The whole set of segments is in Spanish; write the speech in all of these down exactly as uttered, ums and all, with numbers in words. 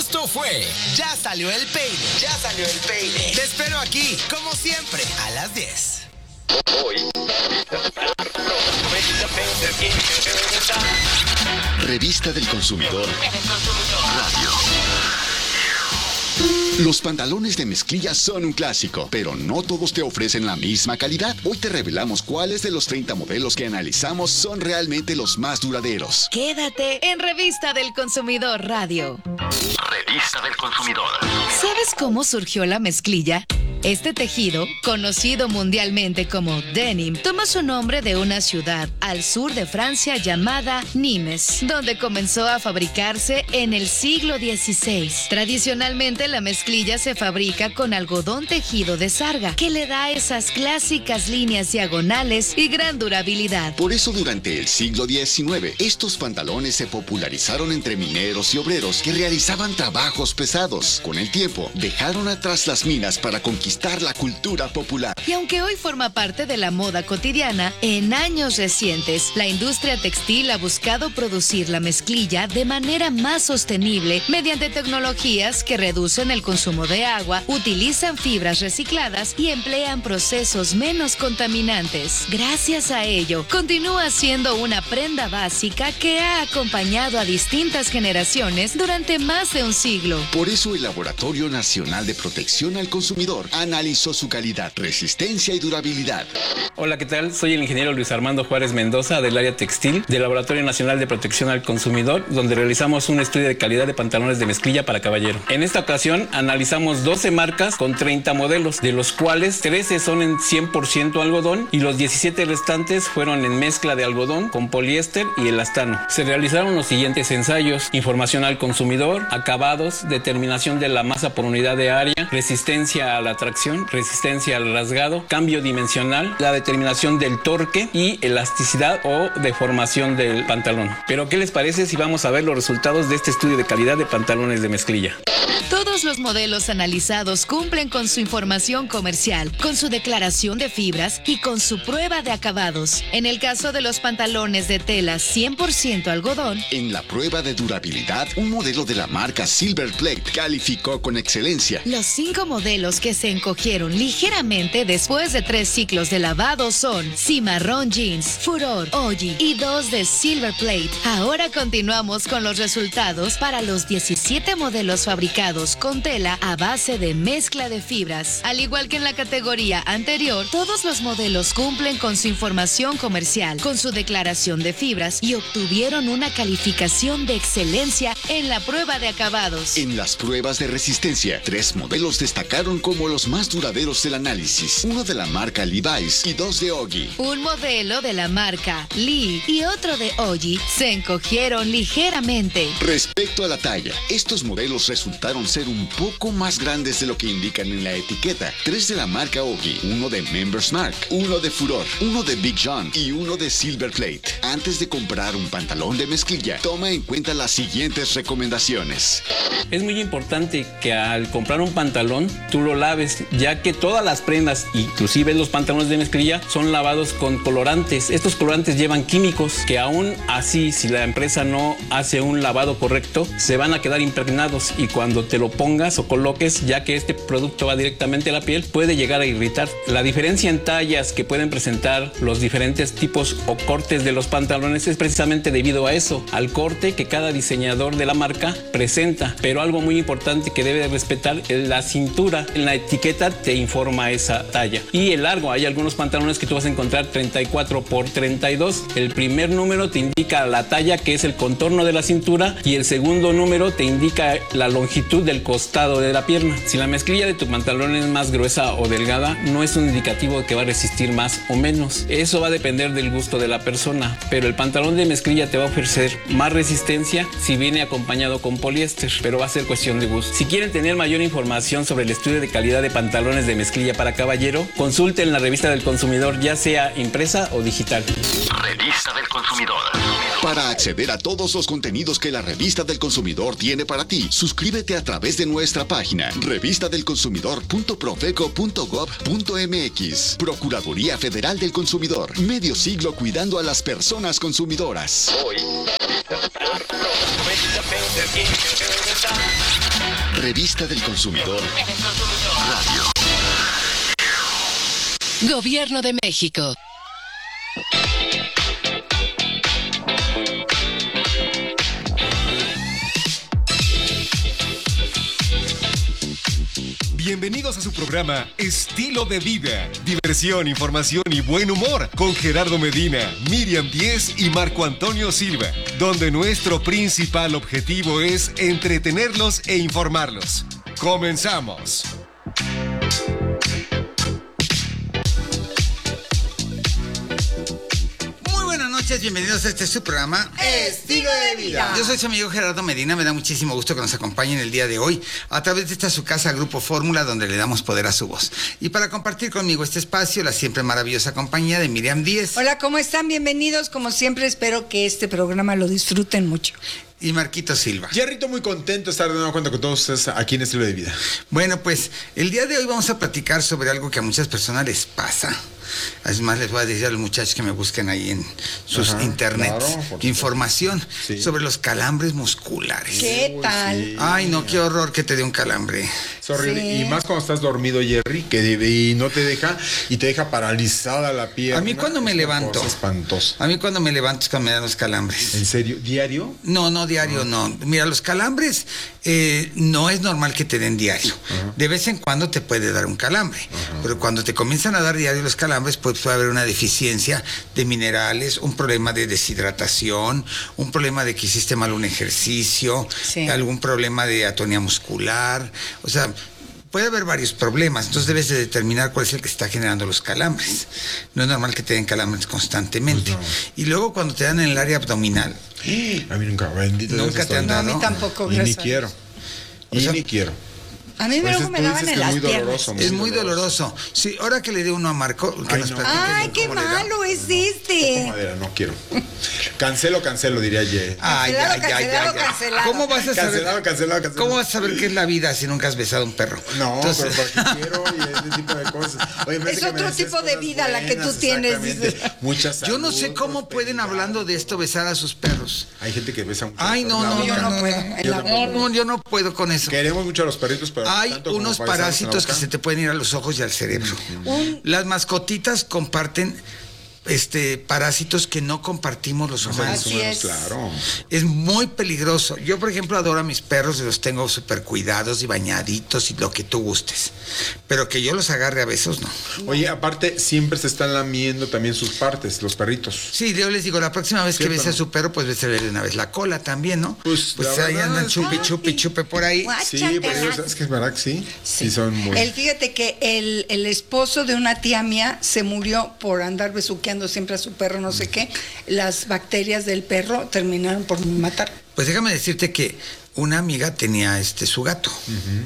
Esto fue Ya Salió el Peine. Ya Salió el Peine. Te espero aquí, como siempre, a las diez. Revista del Consumidor Radio. Los pantalones de mezclilla son un clásico, pero no todos te ofrecen la misma calidad. Hoy te revelamos cuáles de los treinta modelos que analizamos son realmente los más duraderos. Quédate en Revista del Consumidor Radio. Revista del Consumidor. ¿Sabes cómo surgió la mezclilla? Este tejido, conocido mundialmente como denim, toma su nombre de una ciudad al sur de Francia llamada Nimes, donde comenzó a fabricarse en el siglo dieciséis. Tradicionalmente, la mezclilla se fabrica con algodón tejido de sarga, que le da esas clásicas líneas diagonales y gran durabilidad. Por eso, durante el siglo diecinueve, estos pantalones se popularizaron entre mineros y obreros que realizaban trabajos pesados. Con el tiempo, dejaron atrás las minas para conquistar la cultura popular. Y aunque hoy forma parte de la moda cotidiana, en años recientes, la industria textil ha buscado producir la mezclilla de manera más sostenible mediante tecnologías que reducen el consumo de agua, utilizan fibras recicladas y emplean procesos menos contaminantes. Gracias a ello, continúa siendo una prenda básica que ha acompañado a distintas generaciones durante más de un siglo. Por eso, el Laboratorio Nacional de Protección al Consumidor analizó su calidad, resistencia y durabilidad. Hola, ¿qué tal? Soy el ingeniero Luis Armando Juárez Mendoza del área textil del Laboratorio Nacional de Protección al Consumidor, donde realizamos un estudio de calidad de pantalones de mezclilla para caballero. En esta ocasión analizamos doce marcas con treinta modelos, de los cuales trece son en cien por ciento algodón y los diecisiete restantes fueron en mezcla de algodón con poliéster y elastano. Se realizaron los siguientes ensayos: información al consumidor, acabados, determinación de la masa por unidad de área, resistencia a la tracción, resistencia al rasgado, cambio dimensional, la determinación del torque y elasticidad o deformación del pantalón. Pero ¿qué les parece si vamos a ver los resultados de este estudio de calidad de pantalones de mezclilla? Todos los modelos analizados cumplen con su información comercial, con su declaración de fibras y con su prueba de acabados. En el caso de los pantalones de tela cien por ciento algodón, en la prueba de durabilidad, un modelo de la marca Silver Plate calificó con excelencia. Los cinco modelos que se encogieron ligeramente después de tres ciclos de lavado son Cimarrón Jeans, Furor, Oji y dos de Silver Plate. Ahora continuamos con los resultados para los diecisiete modelos fabricados con tela a base de mezcla de fibras. Al igual que en la categoría anterior, todos los modelos cumplen con su información comercial, con su declaración de fibras y obtuvieron una calificación de excelencia en la prueba de acabados. En las pruebas de resistencia, tres modelos destacaron como los más duraderos del análisis: uno de la marca Levi's y dos de Ogi. Un modelo de la marca Lee y otro de Ogi se encogieron ligeramente. Respecto a la talla, estos modelos resultaron ser un poco más grandes de lo que indican en la etiqueta. Tres de la marca Ogi, uno de Members Mark, uno de Furor, uno de Big John y uno de Silver Plate. Antes de comprar un pantalón de mezclilla, toma en cuenta las siguientes recomendaciones. Es muy importante que al comprar un pantalón tú lo laves, ya que todas las prendas, inclusive los pantalones de mezclilla, son lavados con colorantes. Estos colorantes llevan químicos que aún así, si la empresa no hace un lavado correcto, se van a quedar impregnados, y cuando te lo pongas o coloques, ya que este producto va directamente a la piel, puede llegar a irritar. La diferencia en tallas que pueden presentar los diferentes tipos o cortes de los pantalones es precisamente debido a eso, al corte que cada diseñador de la marca presenta. Pero algo muy importante que debe de respetar es la cintura. En la etiqueta te informa esa talla. Y el largo, hay algunos pantalones que tú vas a encontrar treinta y cuatro por treinta y dos. El primer número te indica la talla, que es el contorno de la cintura, y el segundo número te indica la longitud del costado de la pierna. Si la mezclilla de tu pantalón es más gruesa o delgada, no es un indicativo de que va a resistir más o menos. Eso va a depender del gusto de la persona, pero el pantalón de mezclilla te va a ofrecer más resistencia si viene acompañado con poliéster, pero va a ser cuestión de gusto. Si quieren tener mayor información sobre el estudio de calidad de pantalones de mezclilla para caballero, consulten la Revista del Consumidor, ya sea impresa o digital. Revista del Consumidor. Para acceder a todos los contenidos que la Revista del Consumidor tiene para ti, suscríbete a través de nuestra página revista del consumidor punto profeco punto gob punto mx. Procuraduría Federal del Consumidor. Medio siglo cuidando a las personas consumidoras. Hoy. Revista del Consumidor Radio. Gobierno de México. Bienvenidos a su programa Estilo de Vida, diversión, información y buen humor con Gerardo Medina, Miriam Díez y Marco Antonio Silva, donde nuestro principal objetivo es entretenerlos e informarlos. ¡Comenzamos! Bienvenidos a este su programa Estilo de Vida. Yo soy su amigo Gerardo Medina. Me da muchísimo gusto que nos acompañen el día de hoy a través de esta su casa Grupo Fórmula, donde le damos poder a su voz. Y para compartir conmigo este espacio, la siempre maravillosa compañía de Miriam Díez. Hola, ¿cómo están? Bienvenidos. Como siempre, espero que este programa lo disfruten mucho. Y Marquito Silva. Jerrito, muy contento de estar de nuevo cuenta con todos ustedes aquí en Estilo de Vida. Bueno, pues el día de hoy vamos a platicar sobre algo que a muchas personas les pasa. Es más, les voy a decir a los muchachos que me busquen ahí en sus Ajá, internet claro, información sí. sobre los calambres musculares. ¿Qué tal? Sí. Ay, no, qué horror que te dé un calambre. Es horrible. Sí. Y más cuando estás dormido, Jerry, que y no te deja, y te deja paralizada la pierna. A mí cuando me levanto. Espantoso. A mí cuando me levanto es cuando me dan los calambres. ¿En serio? ¿Diario? No, no, diario no. no. Mira, los calambres eh, no es normal que te den diario. Ajá. De vez en cuando te puede dar un calambre. Ajá. Pero cuando te comienzan a dar diario los calambres, pues puede haber una deficiencia de minerales, un problema de deshidratación, un problema de que hiciste mal un ejercicio, sí. algún problema de atonía muscular, o sea, puede haber varios problemas, entonces debes de determinar cuál es el que está generando los calambres. No es normal que te den calambres constantemente. Pues no. Y luego cuando te dan en el área abdominal. A mí nunca, bendito Nunca te han dado. No, a mí tampoco. Y ni quiero. Y o sea, ni quiero. A mí pues luego me daban en las piernas. Es muy doloroso. Sí, ahora que le dé uno a Marco, que Ay, nos no. platique. Ay, qué malo es este. Toco madera, no quiero. Cancelo, cancelo, diría Ye. Ay, cancelado, ya, ya, ya, ya. Cancelado. ¿Cómo vas a saber? Cancelado, cancelado, cancelado. ¿Cómo vas a saber qué es la vida si nunca has besado a un perro? No, Entonces... pero porque quiero y ese tipo de cosas. Oye, es otro tipo de vida buenas, la que tú tienes. Muchas salud, Yo no sé cómo pueden, hablando de esto, besar a sus perros. Hay gente que besa mucho. Ay, no, no, yo no, no puedo. No, no, yo no puedo con eso. Queremos mucho a los perritos, pero hay unos parásitos que se te pueden ir a los ojos y al cerebro. Uh-huh. Las mascotitas comparten este parásitos que no compartimos los humanos. Así es. Claro. Es muy peligroso. Yo, por ejemplo, adoro a mis perros y los tengo súper cuidados y bañaditos y lo que tú gustes. Pero que yo los agarre a besos, no. Oye, aparte, siempre se están lamiendo también sus partes, los perritos. Sí, yo les digo, la próxima vez que bese a su perro, pues bésale de una vez la cola también, ¿no? Pues, pues ahí andan chupi, chupi, chupe por ahí. Sí, pero es que es verdad que sí. Sí, sí son muy... El, fíjate que el, el esposo de una tía mía se murió por andar besuqueando siempre a su perro, no sé qué. Las bacterias del perro terminaron por matar. Pues déjame decirte que una amiga tenía este su gato. Uh-huh.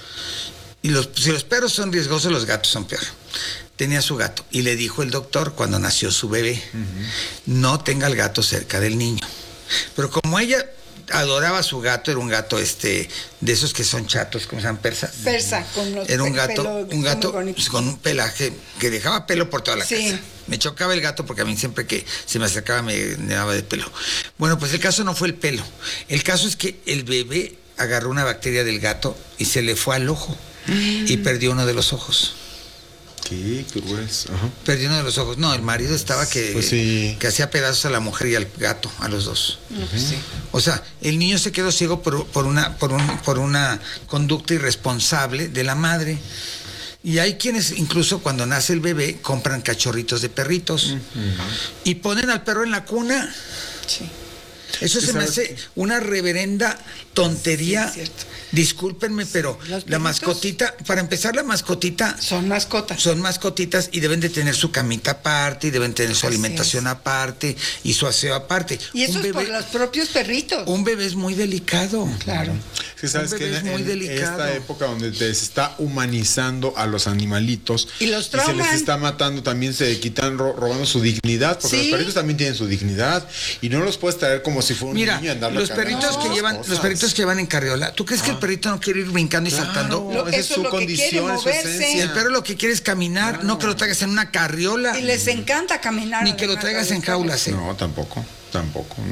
Y los, si los perros son riesgosos, los gatos son peor. Tenía su gato y le dijo el doctor cuando nació su bebé, uh-huh. no tenga al gato cerca del niño. Pero como ella adoraba a su gato, era un gato este de esos que son chatos, como se llaman, persas. Persa, con los Era un gato, pelo, un gato con un pelaje que dejaba pelo por toda la sí. casa. Me chocaba el gato porque a mí siempre que se me acercaba me daba de pelo. Bueno, pues el caso no fue el pelo. El caso es que el bebé agarró una bacteria del gato y se le fue al ojo mm. y perdió uno de los ojos. ¿Qué? ¿Qué es? Ajá. Perdió uno de los ojos. No, el marido estaba que, pues sí. que hacía pedazos a la mujer y al gato, a los dos. Uh-huh. Sí. O sea, el niño se quedó ciego por, por, una, por, un, por una conducta irresponsable de la madre. Y hay quienes, incluso cuando nace el bebé, compran cachorritos de perritos uh-huh. y ponen al perro en la cuna. Sí. Eso se me hace una reverenda tontería. Sí, Discúlpenme, pero la mascotita, para empezar, la mascotita... Son mascotas. Son mascotitas y deben de tener su camita aparte, y deben tener su Así alimentación es. aparte, y su aseo aparte. Y eso un es bebé, por los propios perritos. Un bebé es muy delicado. Claro. Sí, sabes un bebé que es en, muy en delicado. esta época donde te, se está humanizando a los animalitos... Y los y trauman. se les está matando, también se quitan ro, robando su dignidad, porque ¿sí? los perritos también tienen su dignidad, y no los puedes traer como si fuera un Mira, niño y andarlo los perritos que llevan, los perritos que llevan en carriola, ¿tú crees ah. que el perrito no quiere ir brincando y claro, saltando? Lo, esa es su condición, es su esencia. El perro lo que quiere es caminar, claro. no que lo traigas en una carriola. Y les encanta caminar. Ni que lo traigas en jaulas. ¿eh? No, tampoco, tampoco, no.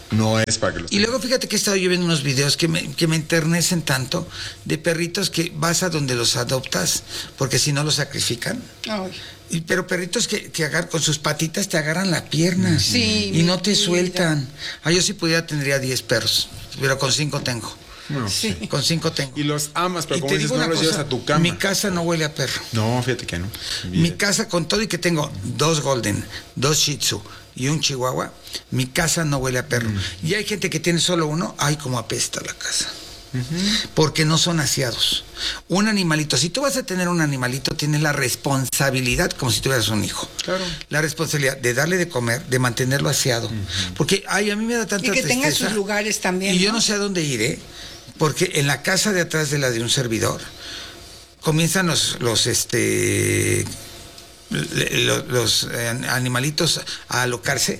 No es para que los Y luego fíjate que he estado yo viendo unos videos que me, que me enternecen tanto de perritos que vas a donde los adoptas, porque si no los sacrifican. Ay. Y, pero perritos que, que agar, con sus patitas te agarran la pierna Sí, y no mi te vida. sueltan. Ah, yo si pudiera tendría diez perros, pero con cinco tengo. No, Sí. Con cinco tengo. Y los amas, pero Y como te dices, digo no una los llevas cosa, a tu cama. mi casa no huele a perro. No, fíjate que no. Mi Mira. casa, con todo y que tengo dos golden, dos shih tzu y un chihuahua, mi casa no huele a perro. Mm. Y hay gente que tiene solo uno, ay, como apesta la casa. Porque no son aseados. Un animalito, si tú vas a tener un animalito, tienes la responsabilidad, como si tuvieras un hijo. Claro. La responsabilidad de darle de comer, de mantenerlo aseado. Porque, ay, a mí me da tanta Y que tenga tristeza. sus lugares también. Y yo ¿no? no sé a dónde ir, ¿eh? Porque en la casa de atrás de la de un servidor, comienzan los, los este, los, los eh, animalitos a alocarse.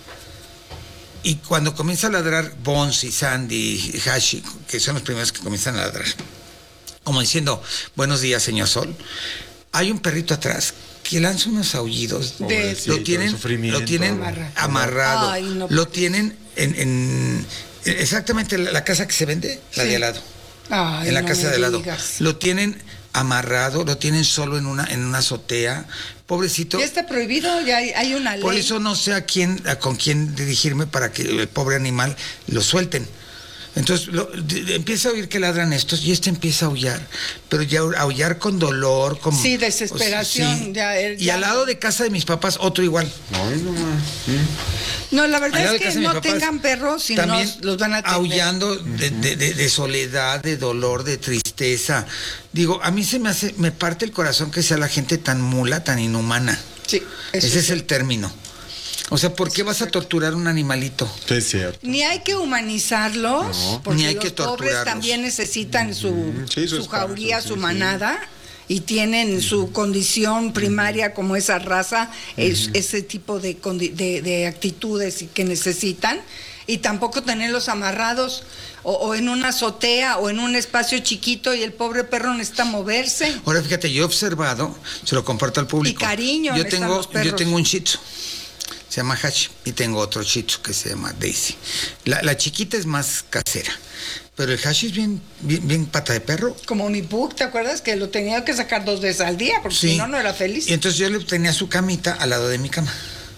Y cuando comienza a ladrar Bones y Sandy y Hashi, que son los primeros que comienzan a ladrar, como diciendo, buenos días, señor Sol, hay un perrito atrás que lanza unos aullidos. Pobrecito, lo tienen, sufrimiento. lo tienen Amarra. amarrado. Ay, no lo puede tienen en, en exactamente la, la casa que se vende, la Sí. de al lado. Ay, en la no casa me de al lado. digas. Lo tienen amarrado, lo tienen solo en una, en una azotea. Pobrecito. Ya está prohibido, ya hay, hay una ley. Por eso no sé a quién, a con quién dirigirme para que el pobre animal lo suelten. Entonces lo, de, de, empieza a oír que ladran estos y este empieza a aullar, pero ya aullar con dolor, con Sí, desesperación, o sea, sí. ya, eh, Y ya. al lado de casa de mis papás otro igual. Ay, no más. No, la Al verdad lado es de casa que de mis no papás, tengan perros si no también los van a tener. aullando de, de, de, de soledad, de dolor, de tristeza. Digo, a mí se me hace, me parte el corazón que sea la gente tan mula, tan inhumana. Sí, eso Ese es sí. el término. O sea, ¿por qué vas a torturar a un animalito? Sí, es cierto. Ni hay que humanizarlos, No. porque Ni hay los que pobres torturarlos. también necesitan su, sí, su su espacio, jauría, sí, su sí. manada, y tienen su condición primaria como esa raza, es, ese tipo de, condi- de, de actitudes que necesitan, y tampoco tenerlos amarrados o, o en una azotea o en un espacio chiquito y el pobre perro necesita moverse. Ahora fíjate, yo he observado, se lo comparto al público. Y cariño Yo necesitan tengo, los perros. yo tengo un shih tzu, se llama Hachi, y tengo otro shih tzu que se llama Daisy. La, la chiquita es más casera, pero el Hachi es bien, bien, bien pata de perro. Como mi Pug, ¿te acuerdas? Que lo tenía que sacar dos veces al día, porque Sí. si no, no era feliz. Y entonces yo le tenía su camita al lado de mi cama.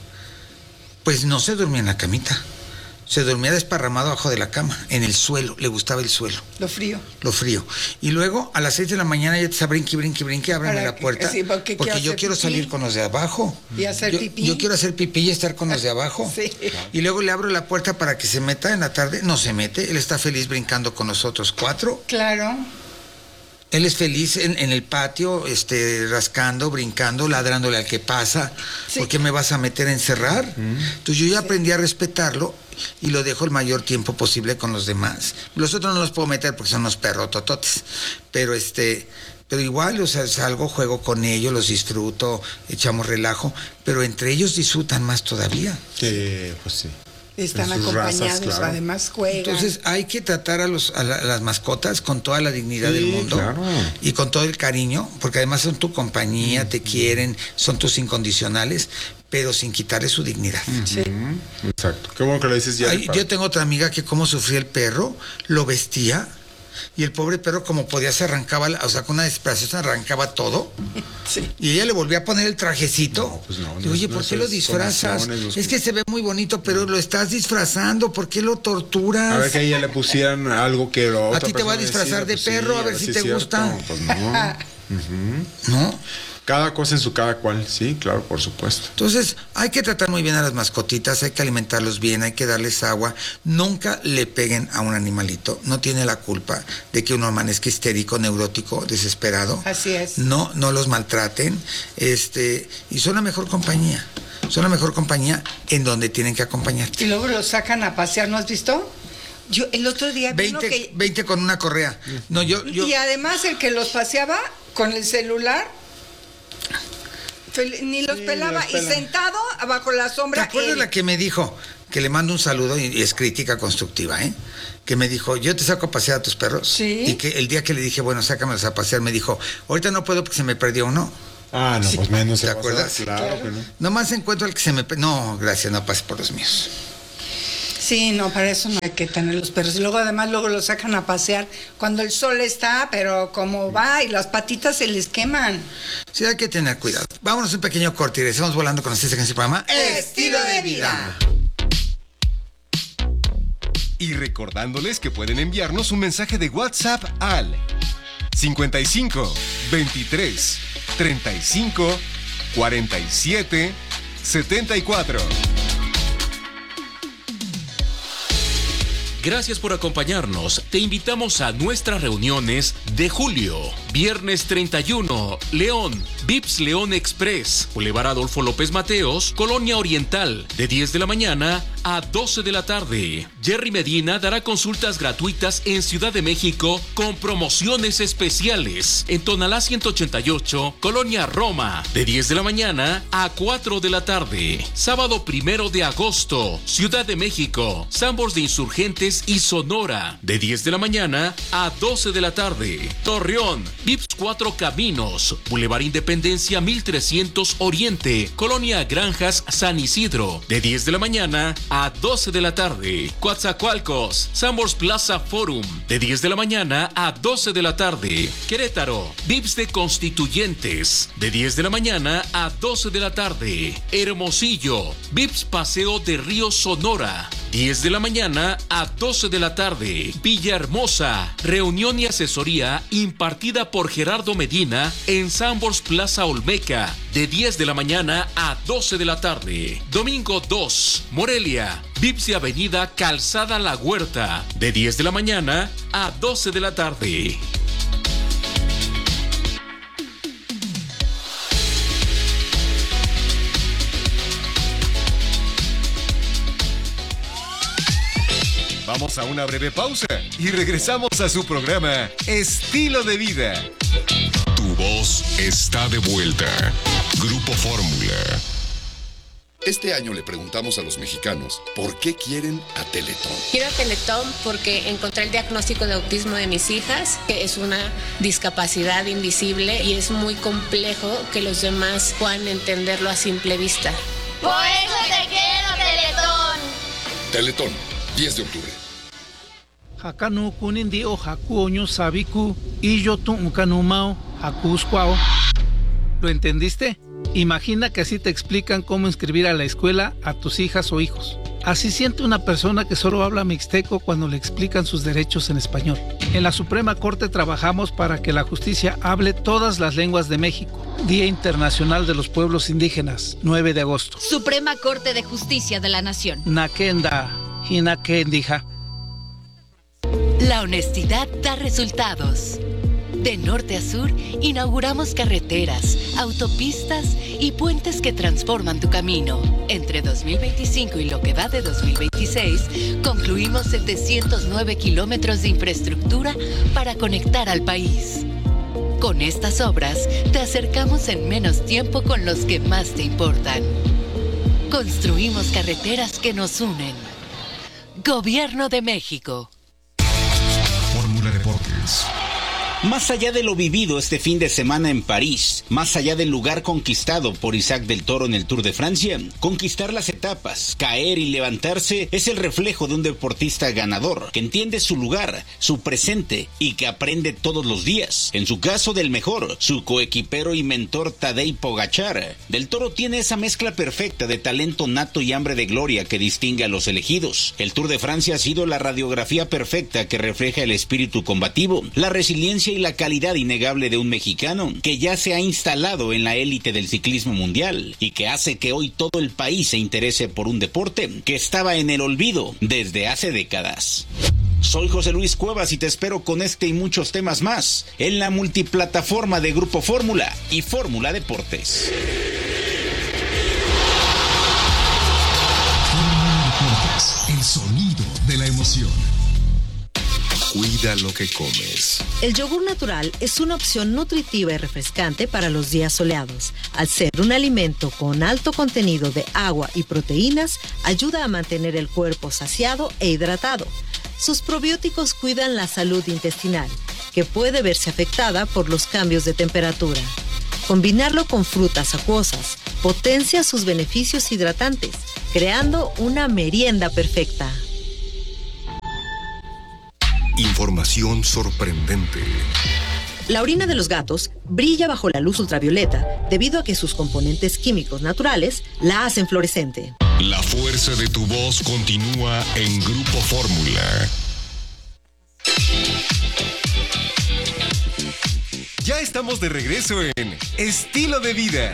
Pues no se dormía en la camita. Se dormía desparramado abajo de la cama, en el suelo. Le gustaba el suelo, Lo frío. lo frío. Y luego a las seis de la mañana ya te está brinque, brinque, brinque, ábreme Para la que- puerta. sí, porque porque quiero yo hacer quiero pipí. salir con los de abajo. Y hacer yo, pipí. Yo quiero hacer pipí y estar con los de abajo. Sí. Y luego le abro la puerta para que se meta en la tarde. No se mete. Él está feliz brincando con nosotros cuatro. Claro. Él es feliz en, en el patio, este, rascando, brincando, ladrándole al que pasa. Sí. ¿Por qué me vas a meter a encerrar? Entonces yo ya aprendí a respetarlo y lo dejo el mayor tiempo posible con los demás. Los otros no los puedo meter porque son unos perrotototes. Pero este, pero igual, o sea, salgo, juego con ellos, los disfruto, echamos relajo, pero entre ellos disfrutan más todavía. Sí, pues sí. Están En sus acompañados, razas, claro. además juegan. Entonces hay que tratar a, los, a, la- a las mascotas con toda la dignidad Sí, del mundo claro. y con todo el cariño, porque además son tu compañía, te quieren, son tus incondicionales, pero sin quitarle su dignidad. Sí. Exacto. Qué bueno que lo dices ya. Ay, yo tengo otra amiga que como sufría el perro, lo vestía y el pobre perro como podía se arrancaba, la- o sea, con una desesperación se arrancaba todo. Sí. Y ella le volvía a poner el trajecito. No, pues no, Digo, no oye, es- ¿por no qué lo es disfrazas? donaciones, los- Es que se ve muy bonito, pero lo estás disfrazando. ¿Por qué lo torturas? A ver que a ella le pusieran algo que lo A ti te va a disfrazar de perro, a ver si te gusta. Pues no. ¿No? Cada cosa en su cada cual, sí, claro, por supuesto. Entonces, hay que tratar muy bien a las mascotitas, hay que alimentarlos bien, hay que darles agua. Nunca le peguen a un animalito. No tiene la culpa de que uno amanezca histérico, neurótico, desesperado. Así es. No, no los maltraten. Este, y son la mejor compañía. Son la mejor compañía en donde tienen que acompañarte. Y luego los sacan a pasear, ¿no has visto? Yo el otro día vi uno veinte, que... veinte con una correa. No, yo, yo, Y además el que los paseaba con el celular, fel- ni los Sí, pelaba, los y pela. sentado bajo la ¿Te sombra. acuerdas él. la que me dijo? Que le mando un saludo y, y es crítica constructiva, ¿eh? Que me dijo, yo te saco a pasear a tus perros. Sí. Y que el día que le dije, bueno, sácamelos a pasear, me dijo, ahorita no puedo porque se me perdió uno. Ah, no, pues menos. ¿Te se va a acuerdas? hacer, Claro que no. Nomás encuentro al que se me... pe- No, gracias, no pase por los míos. Sí, no, para eso no hay que tener los perros. Y luego además luego los sacan a pasear cuando el sol está, pero como va y las patitas se les queman. Sí, hay que tener cuidado. Vámonos un pequeño corte y regresamos volando con ustedes en su programa Estilo de Vida. Y recordándoles que pueden enviarnos un mensaje de WhatsApp al cincuenta y cinco, veintitrés, treinta y cinco, cuarenta y siete, setenta y cuatro. Gracias por acompañarnos. Te invitamos a nuestras reuniones de julio. Viernes treinta y uno, León, Vips León Express, Boulevard Adolfo López Mateos, Colonia Oriental, de diez de la mañana a doce de la tarde. Jerry Medina dará consultas gratuitas en Ciudad de México con promociones especiales. En Tonalá ciento ochenta y ocho, Colonia Roma, de diez de la mañana a cuatro de la tarde. Sábado primero de agosto, Ciudad de México, Sambors de Insurgentes y Sonora, de diez de la mañana a doce de la tarde. Torreón, Vips Cuatro Caminos, Boulevard Independencia mil trescientos Oriente, Colonia Granjas San Isidro, de diez de la mañana a doce de la tarde. Coatzacoalcos, Sambors Plaza Forum, de diez de la mañana a doce de la tarde. Querétaro, Vips de Constituyentes, de diez de la mañana a doce de la tarde. Hermosillo, Vips Paseo de Río Sonora, diez de la mañana a doce de la tarde. Villahermosa, reunión y asesoría impartida por Gerardo Medina en Sambors Plaza Olmeca, de diez de la mañana a doce de la tarde. Domingo dos, Morelia, Vips y Avenida Calzada La Huerta, de diez de la mañana a doce de la tarde. Vamos a una breve pausa y regresamos a su programa Estilo de Vida. Tu voz está de vuelta. Grupo Fórmula. Este año le preguntamos a los mexicanos por qué quieren a Teletón. Quiero a Teletón porque encontré el diagnóstico de autismo de mis hijas, que es una discapacidad invisible y es muy complejo que los demás puedan entenderlo a simple vista. Por eso te quiero, Teletón. Teletón, diez de octubre. Hakanu kunindi o hakuoño sabiku y yo tu ukanumao hakusquao. ¿Lo entendiste? Imagina que así te explican cómo inscribir a la escuela a tus hijas o hijos. Así siente una persona que solo habla mixteco cuando le explican sus derechos en español. En la Suprema Corte trabajamos para que la justicia hable todas las lenguas de México. Día Internacional de los Pueblos Indígenas, nueve de agosto. Suprema Corte de Justicia de la Nación. Nakenda, hinakendija. La honestidad da resultados. De norte a sur, inauguramos carreteras, autopistas y puentes que transforman tu camino. Entre dos mil veinticinco y lo que va de dos mil veintiséis, concluimos setecientos nueve kilómetros de infraestructura para conectar al país. Con estas obras, te acercamos en menos tiempo con los que más te importan. Construimos carreteras que nos unen. Gobierno de México. Fórmula Deportes. Más allá de lo vivido este fin de semana en París, más allá del lugar conquistado por Isaac del Toro en el Tour de Francia, conquistar las etapas, caer y levantarse es el reflejo de un deportista ganador, que entiende su lugar, su presente y que aprende todos los días. En su caso, del mejor, su coequipero y mentor Tadej Pogačar. Del Toro tiene esa mezcla perfecta de talento nato y hambre de gloria que distingue a los elegidos. El Tour de Francia ha sido la radiografía perfecta que refleja el espíritu combativo, la resiliencia y la calidad innegable de un mexicano que ya se ha instalado en la élite del ciclismo mundial y que hace que hoy todo el país se interese por un deporte que estaba en el olvido desde hace décadas. Soy José Luis Cuevas y te espero con este y muchos temas más en la multiplataforma de Grupo Fórmula y Fórmula Deportes. Fórmula Deportes, el sonido de la emoción. Cuida lo que comes. El yogur natural es una opción nutritiva y refrescante para los días soleados. Al ser un alimento con alto contenido de agua y proteínas, ayuda a mantener el cuerpo saciado e hidratado. Sus probióticos cuidan la salud intestinal, que puede verse afectada por los cambios de temperatura. Combinarlo con frutas acuosas potencia sus beneficios hidratantes, creando una merienda perfecta. Información sorprendente. La orina de los gatos brilla bajo la luz ultravioleta debido a que sus componentes químicos naturales la hacen fluorescente. La fuerza de tu voz continúa en Grupo Fórmula. Ya estamos de regreso en Estilo de Vida.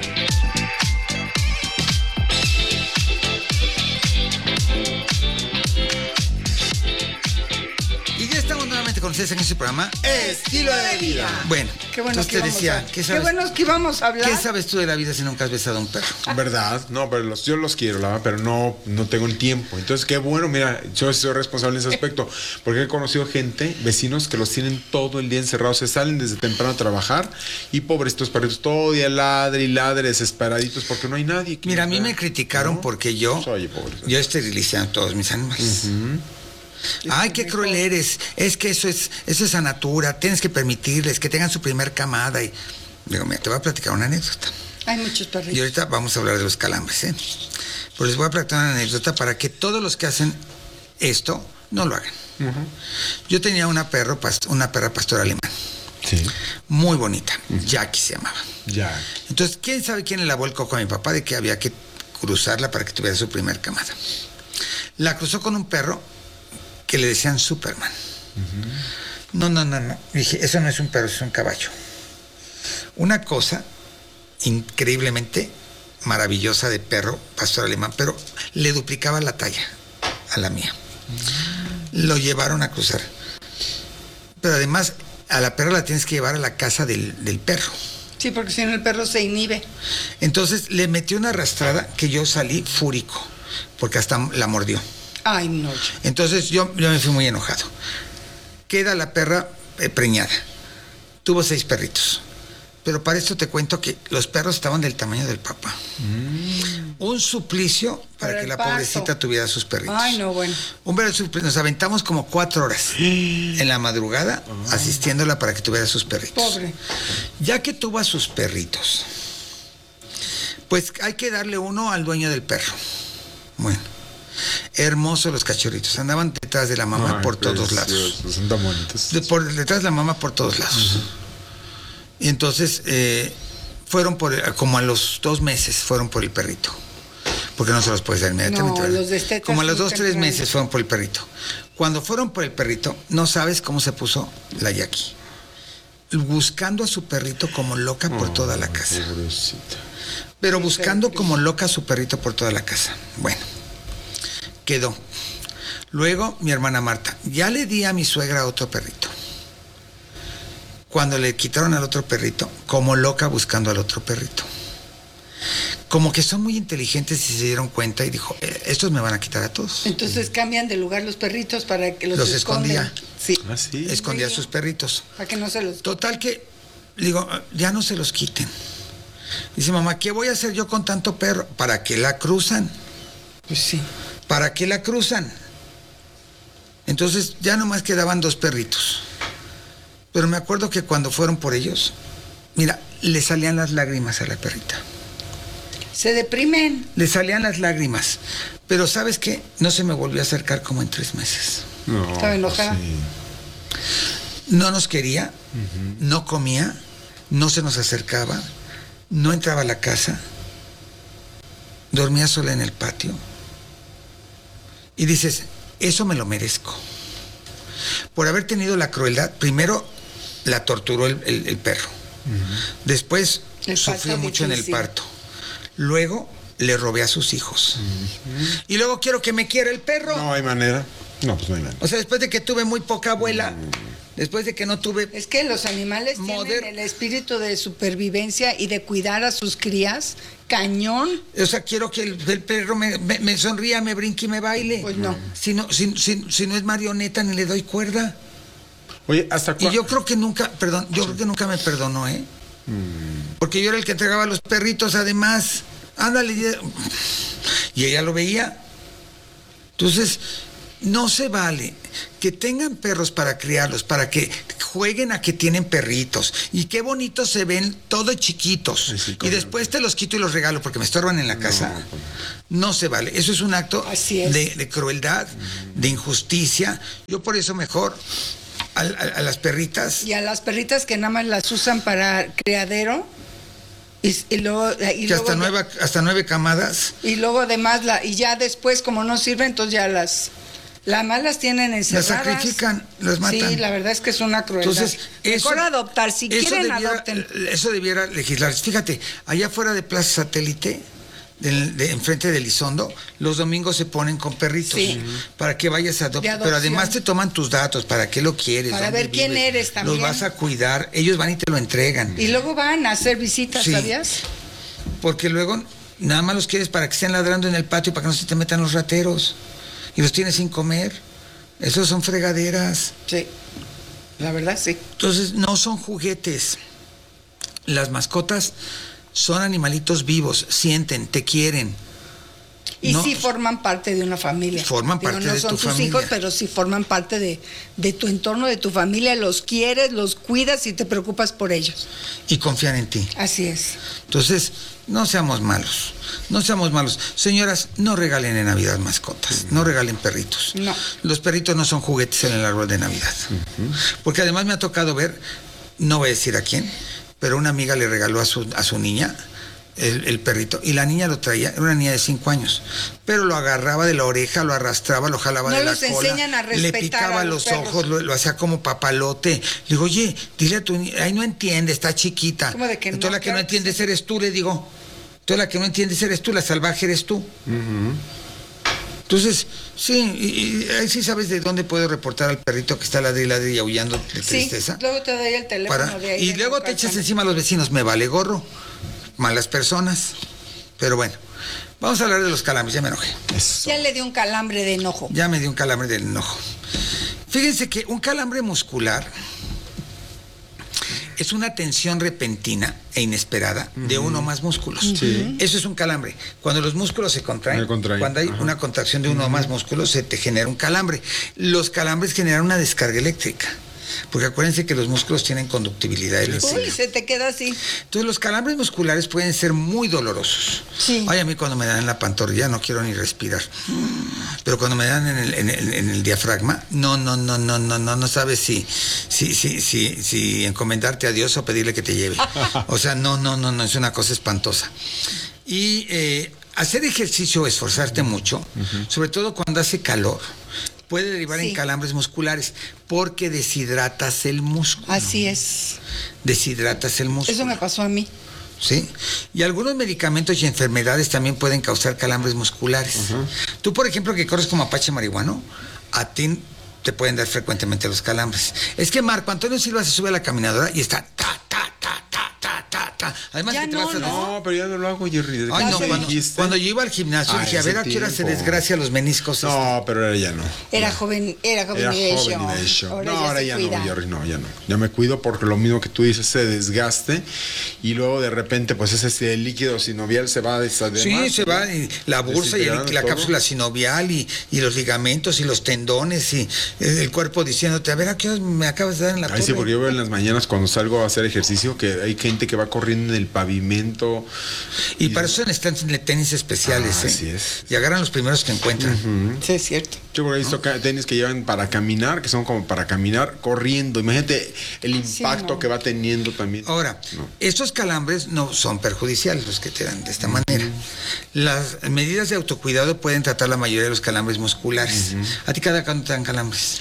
Y ya estamos nuevamente con ustedes en este programa Estilo de Vida. Bueno, qué bueno entonces que te decía, a... ¿qué sabes? Qué bueno que íbamos a hablar. ¿Qué sabes tú de la vida si nunca has besado a un perro? ¿Verdad? No, pero los, yo los quiero, la verdad, pero no, no tengo el tiempo. Entonces, qué bueno, mira, yo soy responsable en ese aspecto, porque he conocido gente, vecinos, que los tienen todo el día encerrados, se salen desde temprano a trabajar y pobrecitos perritos, todo el día ladre y ladre, desesperaditos, porque no hay nadie. Mira, a mí me criticaron, ¿no? Porque yo, Oye, yo esterilicé a todos mis animales. Uh-huh. Ay, qué cruel eres. Es que eso es, eso es a natura. Tienes que permitirles que tengan su primer camada. Y digo, mira, te voy a platicar una anécdota. Hay muchos perritos. Y ahorita vamos a hablar de los calambres, ¿eh? Pero les voy a platicar una anécdota para que todos los que hacen esto no lo hagan. Uh-huh. Yo tenía una perro, una perra pastora alemán. Sí. Muy bonita. Uh-huh. Jackie se llamaba. Ya. Entonces, ¿quién sabe quién le lavó el coco a mi papá de que había que cruzarla para que tuviera su primer camada? La cruzó con un perro que le decían Superman. Uh-huh. No, no, no, no. Dije, eso no es un perro, es un caballo. Una cosa increíblemente maravillosa de perro pastor alemán, pero le duplicaba la talla a la mía. Uh-huh. Lo llevaron a cruzar. Pero además, a la perra la tienes que llevar a la casa del, del perro. Sí, porque si no el perro se inhibe. Entonces le metió una arrastrada que yo salí fúrico, porque hasta la mordió. Ay, no. Entonces yo, yo me fui muy enojado. Queda la perra eh, preñada. Tuvo seis perritos. Pero para esto te cuento que los perros estaban del tamaño del papá. Mm. Un suplicio para, para que la parto. Pobrecita tuviera sus perritos. Ay, no, bueno. Un verdadero suplicio. Nos aventamos como cuatro horas en la madrugada oh. asistiéndola para que tuviera sus perritos. Pobre. Ya que tuvo a sus perritos, pues hay que darle uno al dueño del perro. Bueno. Hermosos los cachorritos, andaban detrás de la mamá Ay, por todos lados. Son tan bonitos. De, por detrás de la mamá por todos lados. Uh-huh. Y entonces eh, fueron por, como a los dos meses fueron por el perrito. Porque no se los puedes dar inmediatamente. No, los de como a los dos, tres meses fueron por el perrito. Cuando fueron por el perrito, no sabes cómo se puso la Jackie. Buscando a su perrito como loca por oh, toda la casa. Pobrecita. Pero buscando como loca a su perrito por toda la casa. Bueno. Quedó. Luego mi hermana Marta, ya le di a mi suegra otro perrito. Cuando le quitaron al otro perrito, como loca buscando al otro perrito. Como que son muy inteligentes y se dieron cuenta y dijo, eh, estos me van a quitar a todos. Entonces cambian de lugar los perritos para que los, los escondía. Sí. ¿Ah, sí? Escondía a sus perritos. Para que no se los... Total que, digo, ya no se los quiten. Dice mamá, ¿qué voy a hacer yo con tanto perro? ¿Para qué la cruzan? Pues sí. ¿Para qué la cruzan? Entonces ya nomás quedaban dos perritos. Pero me acuerdo que cuando fueron por ellos, mira, le salían las lágrimas a la perrita. Se deprimen. Le salían las lágrimas. Pero ¿sabes qué? No se me volvió a acercar como en tres meses. No, estaba enojada. Sí. No nos quería, uh-huh. no comía, no se nos acercaba, no entraba a la casa, dormía sola en el patio. Y dices, eso me lo merezco. Por haber tenido la crueldad, primero la torturó el, el, el perro. Uh-huh. Después el sufrió mucho difícil. En el parto. Luego le robé a sus hijos. Uh-huh. Y luego quiero que me quiera el perro. No hay manera. No, pues no hay manera. O sea, después de que tuve muy poca abuela, uh-huh. después de que no tuve... Es que los animales moder... tienen el espíritu de supervivencia y de cuidar a sus crías. Cañón. O sea, quiero que el, el perro me, me, me sonría, me brinque y me baile. Pues no. Si no, si, si, si no es marioneta, ni le doy cuerda. Oye, ¿hasta cuándo? Y yo creo que nunca, perdón, yo sí. creo que nunca me perdonó, ¿eh? Mm. Porque yo era el que entregaba a los perritos, además. Ándale. Y ella lo veía. Entonces, no se vale que tengan perros para criarlos, para que jueguen a que tienen perritos. Y qué bonitos se ven, todos chiquitos. Sí, sí, y después te los quito y los regalo porque me estorban en la casa. No, no se vale. Eso es un acto es. de, de crueldad, mm. de injusticia. Yo por eso mejor A, a, a las perritas. Y a las perritas que nada más las usan para criadero. Y, y luego, y que luego hasta, nueve, hasta nueve camadas. Y luego además, la, y ya después, como no sirven, entonces ya las... Las malas tienen encerradas. Las sacrifican, las matan. Sí, la verdad es que es una crueldad. Entonces, eso, mejor adoptar, si quieren debiera, adopten. Eso debiera legislar. Fíjate, allá afuera de Plaza Satélite, de, de, enfrente del Isondo, los domingos se ponen con perritos, sí, para que vayas a adoptar. Pero además te toman tus datos, para qué lo quieres, para ver quién vives, eres también. Los vas a cuidar, ellos van y te lo entregan. Y luego van a hacer visitas, sí, ¿sabías? Porque luego nada más los quieres para que estén ladrando en el patio, para que no se te metan los rateros. Y los tienes sin comer. Esos son fregaderas. Sí, la verdad sí. Entonces, no son juguetes. Las mascotas son animalitos vivos, sienten, te quieren. Y no, sí forman parte de una familia. Forman Digo, parte no de son tu tus familia. hijos, pero sí forman parte de, de tu entorno, de tu familia. Los quieres, los cuidas y te preocupas por ellos. Y confían en ti. Así es. Entonces, no seamos malos. No seamos malos. Señoras, no regalen en Navidad mascotas. No regalen perritos. No. Los perritos no son juguetes en el árbol de Navidad. Uh-huh. Porque además me ha tocado ver, no voy a decir a quién, pero una amiga le regaló a su, a su niña El, el perrito, y la niña lo traía, era una niña de cinco años, pero lo agarraba de la oreja, lo arrastraba, lo jalaba no de la los cola, enseñan a respetar, le picaba a los, los ojos, lo, lo hacía como papalote. Le digo, oye, dile a tu niña, ay, no entiende, está chiquita. ¿Cómo de que Entonces no? la que no entiendes eres tú, le digo. Entonces la que no entiendes eres tú, la salvaje eres tú. Uh-huh. Entonces, sí, y, y ahí sí sabes de dónde puedo reportar al perrito que está ladri y ladri y aullando de tristeza. Sí, luego te doy el teléfono Para, de ahí. y de luego te echas encima a los vecinos, me vale gorro. Malas personas. Pero bueno, vamos a hablar de los calambres, ya me enojé. Eso. Ya le dio un calambre de enojo. Ya me dio un calambre de enojo. Fíjense que un calambre muscular es una tensión repentina e inesperada uh-huh. de uno o más músculos. Sí. Eso es un calambre. Cuando los músculos se contraen, cuando hay Ajá. una contracción de uno uh-huh. o más músculos, se te genera un calambre. Los calambres generan una descarga eléctrica. Porque acuérdense que los músculos tienen conductibilidad eléctrica. Uy, se te queda así. Entonces los calambres musculares pueden ser muy dolorosos. Sí. Ay, a mí cuando me dan en la pantorrilla no quiero ni respirar. Pero cuando me dan en el, en el, en el diafragma, no, no, no, no, no, no, no sabes si, si, si, si, si encomendarte a Dios o pedirle que te lleve. O sea, no, no, no, no, es una cosa espantosa. Y eh, hacer ejercicio o esforzarte mucho, uh-huh. sobre todo cuando hace calor, puede derivar sí. en calambres musculares porque deshidratas el músculo. Así es. Deshidratas el músculo. Eso me pasó a mí. Sí. Y algunos medicamentos y enfermedades también pueden causar calambres musculares. Uh-huh. Tú, por ejemplo, que corres como apache marihuano, a ti te pueden dar frecuentemente los calambres. Es que Marco Antonio Silva se sube a la caminadora y está ta, ta, ta, ta, ta, ta, ta. Además, ya que te no, vas a... no, pero ya no lo hago, Jerry. Ay, no, cuando, cuando yo iba al gimnasio, ah, dije, a ver a qué hora se desgracia los meniscos. No, este. pero ahora ya no. Era no. joven, era joven era y de hecho. Ahora no, ya ahora ya cuida. no, Jerry, no, ya no. Ya me cuido porque lo mismo que tú dices, se desgaste y luego de repente, pues ese, ese líquido sinovial se va a deshacer. Sí, más, se ¿no? va, y la bursa y el, la todo. cápsula sinovial y, y los ligamentos y los tendones y el cuerpo diciéndote, a ver a qué hora me acabas de dar en la Ay, torre. sí, porque yo veo en las mañanas cuando salgo a hacer ejercicio que hay gente que va corriendo en el pavimento. Y, y para eso necesitan tenis especiales, ah, ¿eh? Así es. Y agarran los primeros que encuentran. Uh-huh. Sí, es cierto. Yo por ahí he visto ¿no? tenis que llevan para caminar, que son como para caminar corriendo. Imagínate el impacto sí, no. que va teniendo también. Ahora, no. estos calambres no son perjudiciales los que te dan de esta uh-huh. manera. Las medidas de autocuidado pueden tratar la mayoría de los calambres musculares. Uh-huh. ¿A ti cada cuándo te dan calambres?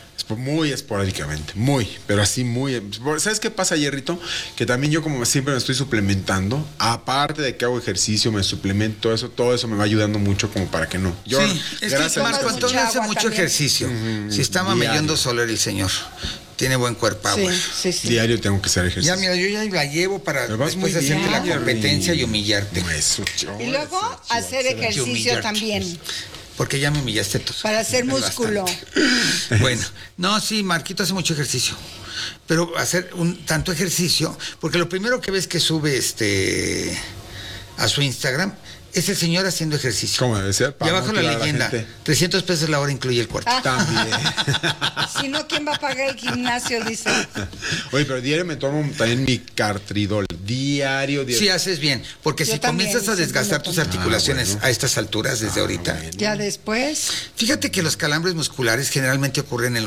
Muy esporádicamente, muy, pero así muy... ¿Sabes qué pasa, Jerrito? Que también yo como siempre me estoy suplementando, aparte de que hago ejercicio, me suplemento, eso, todo eso me va ayudando mucho como para que no. Yo, sí, es que Marco Antonio hace mucho también. ejercicio. Uh-huh. Si está mamellando solo el señor. Tiene buen cuerpo, sí, sí, sí. Diario tengo que hacer ejercicio. Ya, mira, yo ya la llevo para después hacerte la competencia y humillarte. No, eso, yo, y luego eso, hacer yo, ejercicio también. Porque ya me humillaste tú. Para hacer músculo. Bueno, no, sí, Marquito hace mucho ejercicio. Pero hacer un tanto ejercicio, porque lo primero que ves que sube este a su Instagram es el señor haciendo ejercicio. ¿Cómo debe ser? Y abajo la leyenda, la trescientos pesos la hora incluye el cuarto. Ah. También. Si no, ¿quién va a pagar el gimnasio? Dice. Oye, pero diario me tomo también mi Cartridol. Diario, diario. Sí, haces bien. Porque Yo si también, comienzas a desgastar tus articulaciones ah, bueno. a estas alturas desde ah, ahorita. Bueno. Ya después. Fíjate que los calambres musculares generalmente ocurren en